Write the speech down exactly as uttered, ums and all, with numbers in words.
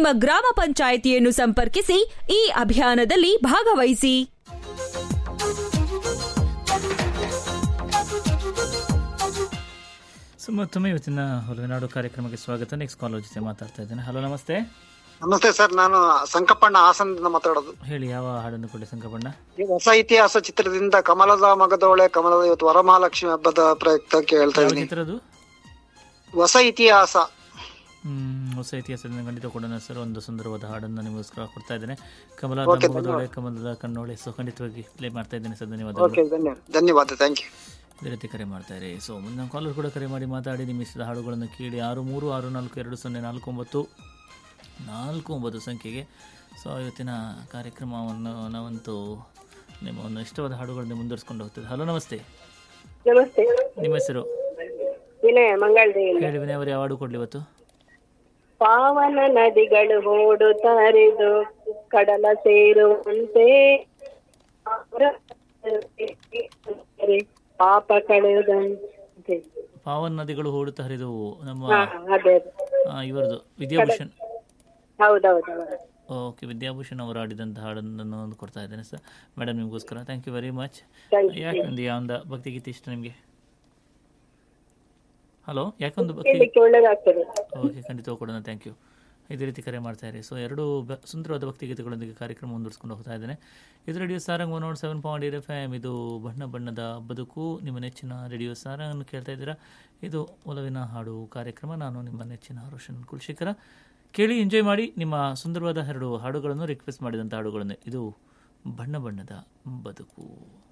ನಿಮ್ಮ ಗ್ರಾಮ ಪಂಚಾಯಿತಿಯನ್ನು ಸಂಪರ್ಕಿಸಿ ಈ ಅಭಿಯಾನದಲ್ಲಿ ಭಾಗವಹಿಸಿ. ಸೊ ಮತ್ತೊಮ್ಮೆ ಇವತ್ತಿನ ಹೊಲವಿನಾಡು ಕಾರ್ಯಕ್ರಮಕ್ಕೆ ಸ್ವಾಗತ. ನೆಕ್ಸ್ಟ್ ಕಾಲ್ ಜೊತೆ ಮಾತಾಡ್ತಾ ಇದ್ದೇನೆ. ಹಲೋ, ನಮಸ್ತೆ. ನಮಸ್ತೆ ಸರ್, ನಾನು ಸಂಕಪ್ಪಣ್ಣ ಹಾಸನದಿಂದ ಮಾತಾಡೋದು. ಹೇಳಿ, ಯಾವ ಹಾಡನ್ನು ಕೊಡಿ ಸಂಕಪ್ಪಣ್ಣ? ಹೊಸ ಇತಿಹಾಸ ಚಿತ್ರದಿಂದ ಕಮಲದ ಮಗದೊಳೆ ಕಮಲದ ಇವತ್ತು ವರಮಹಾಲಕ್ಷ್ಮಿ ಹಬ್ಬದ ಪ್ರಯುಕ್ತಕ್ಕೆ ಹೇಳ್ತಾ ಇದ್ದೀನಿ. ಚಿತ್ರದು ಹೊಸ ಇತಿಹಾಸ. ಹ್ಮ್ ಹೊಸ ಇತಿಹಾಸದಿಂದ ಖಂಡಿತ ಕೊಡೋಣ ಸರ್. ಒಂದು ಸುಂದರವಾದ ಹಾಡನ್ನು ನಿಮಗೋಸ್ಕರ ಕೊಡ್ತಾ ಇದ್ದೇನೆ. ಕಮಲದ ಮಗದೊಳೆ ಕಮಲದ ಕಣ್ಣೊಳೆ. ಸೊ ಖಂಡಿತವಾಗಿ ಪ್ಲೇ ಮಾಡ್ತಾ ಇದ್ದೇನೆ ಸರ್. ಧನ್ಯವಾದ. ಧನ್ಯವಾದ, ಥ್ಯಾಂಕ್ ಯು. ಇದೇ ರೀತಿ ಕರೆ ಮಾಡ್ತಾ ಇರಿ. ಸೊ ಮುಂದಿನ ಕಾಲರ್ ಕೂಡ ಕರೆ ಮಾಡಿ ಮಾತಾಡಿ ನಿಮ್ಮ ಇಷ್ಟದ ಹಾಡುಗಳನ್ನು ಕೇಳಿ. ಆರು ಮೂರು ಆರು ನಾಲ್ಕು ಎರಡು ಸೊನ್ನೆ ನಾಲ್ಕು ಒಂಬತ್ತು ನಾಲ್ಕು ಒಂಬತ್ತು ಸಂಖ್ಯೆಗೆ. ಸೊ ಇವತ್ತಿನ ಕಾರ್ಯಕ್ರಮವನ್ನು ನಾವಂತೂ ನಿಮ್ಮ ಒಂದು ಇಷ್ಟವಾದ ಹಾಡುಗಳನ್ನು ಮುಂದುವರಿಸ್ಕೊಂಡು ಹೋಗ್ತದೆ. ಹಲೋ, ನಮಸ್ತೆ. ನಮಸ್ತೆ. ನಿಮ್ಮ ಹೆಸರು? ವಿನಯ ಮಂಗಳದೇವಿ. ಹೇಳಿ ವಿನಯ್ ಅವರು, ಯಾವ ಹಾಡು ಕೊಡ್ಲಿ ಇವತ್ತು? ಪಾವನ ನದಿಗಳು ಓಡುತ್ತರಿದು ಕಡಲ ಸೇರುವಂತೆ ಪಾಪ ಕಳೆಯುವುದಂತೆ. ಪಾವನ ನದಿಗಳು ಓಡುತ್ತಾ ಹರಿದು ನಮ್ಮ ಇವರದು ವಿದ್ಯಾಭೂಷಣ್. ಹೌದೌದು. ಓಕೆ, ವಿದ್ಯಾಭೂಷಣ್ ಅವರು ಆಡಿದಂಥ ಹಾಡನ್ನು ಒಂದು ಕೊಡ್ತಾ ಇದ್ದೇನೆ ಸರ್ ಮೇಡಮ್ ನಿಮಗೋಸ್ಕರ. Thank you very much. ಯಾಕಂದು ಯಾವ್ದು ಭಕ್ತಿಗೀತೆ ಇಷ್ಟ ನಿಮಗೆ? ಹಲೋ, ಯಾಕೊಂದು ಭಕ್ತಿ? ಓಕೆ, ಖಂಡಿತ ಕೊಡೋಣ. Thank you. ಇದೇ ರೀತಿ ಕರೆ ಮಾಡ್ತಾ ಇರಿ. ಸೊ ಎರಡು ಬ ಸುಂದರವಾದ ಭಕ್ತಿಗೀತೆಗಳೊಂದಿಗೆ ಕಾರ್ಯಕ್ರಮ ಮುಂದುವರಿಸ್ಕೊಂಡು ಹೋಗ್ತಾ ಇದ್ದೇನೆ. ಇದು radio Sarang one not seven point eight F M. ಇದು ಬಣ್ಣ ಬಣ್ಣದ ಬದುಕು. ನಿಮ್ಮ ನೆಚ್ಚಿನ ರೇಡಿಯೋ ಸಾರಂಗನ್ನು ಕೇಳ್ತಾ ಇದ್ದೀರಾ. ಇದು ಒಲವಿನ ಹಾಡು ಕಾರ್ಯಕ್ರಮ. ನಾನು ನಿಮ್ಮ ನೆಚ್ಚಿನ ರೋಷನ್ ಕುಲಶೇಖರ. ಕೇಳಿ, ಎಂಜಾಯ್ ಮಾಡಿ. ನಿಮ್ಮ ಸುಂದರವಾದ ಎರಡು ಹಾಡುಗಳನ್ನು ರಿಕ್ವೆಸ್ಟ್ ಮಾಡಿದಂಥ ಹಾಡುಗಳನ್ನು. ಇದು ಬಣ್ಣ ಬಣ್ಣದ ಬದುಕು.